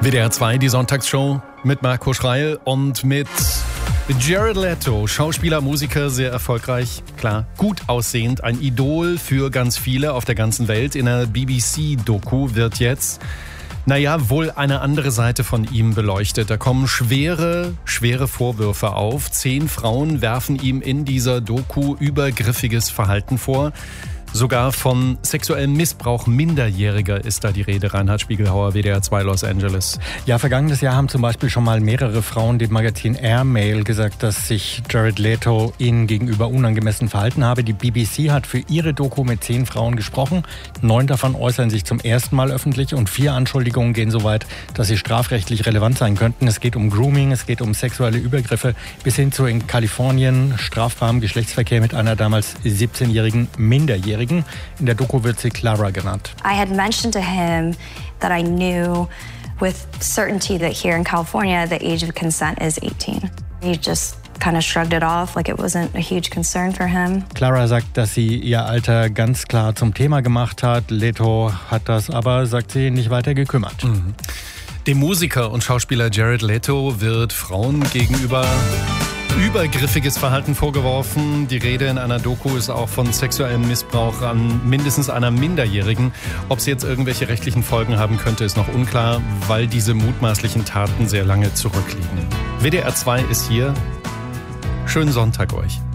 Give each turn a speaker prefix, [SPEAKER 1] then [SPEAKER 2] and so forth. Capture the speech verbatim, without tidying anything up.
[SPEAKER 1] W D R zwei, die Sonntagsshow mit Marco Schreil und mit Jared Leto. Schauspieler, Musiker, sehr erfolgreich, klar, gut aussehend, ein Idol für ganz viele auf der ganzen Welt. In einer B B C-Doku wird jetzt, naja, wohl eine andere Seite von ihm beleuchtet. Da kommen schwere, schwere Vorwürfe auf. Zehn Frauen werfen ihm in dieser Doku übergriffiges Verhalten vor. Sogar von sexuellem Missbrauch Minderjähriger ist da die Rede. Reinhard Spiegelhauer, W D R zwei Los Angeles.
[SPEAKER 2] Ja, vergangenes Jahr haben zum Beispiel schon mal mehrere Frauen dem Magazin Airmail gesagt, dass sich Jared Leto ihnen gegenüber unangemessen verhalten habe. Die B B C hat für ihre Doku mit zehn Frauen gesprochen. Neun davon äußern sich zum ersten Mal öffentlich und vier Anschuldigungen gehen so weit, dass sie strafrechtlich relevant sein könnten. Es geht um Grooming, es geht um sexuelle Übergriffe bis hin zu in Kalifornien strafbarem Geschlechtsverkehr mit einer damals siebzehnjährigen Minderjährigen. In der Doku wird sie Clara genannt.
[SPEAKER 3] I had mentioned to him that I knew with certainty that here in California the age of consent is eighteen. He just kind of shrugged it off like it wasn't a huge concern for him.
[SPEAKER 2] Clara sagt, dass sie ihr Alter ganz klar zum Thema gemacht hat. Leto hat das aber, sagt sie, nicht weiter gekümmert.
[SPEAKER 1] Mhm. Dem Musiker und Schauspieler Jared Leto wird Frauen gegenüber übergriffiges Verhalten vorgeworfen. Die Rede in einer Doku ist auch von sexuellem Missbrauch an mindestens einer Minderjährigen. Ob es jetzt irgendwelche rechtlichen Folgen haben könnte, ist noch unklar, weil diese mutmaßlichen Taten sehr lange zurückliegen. W D R zwei ist hier. Schönen Sonntag euch.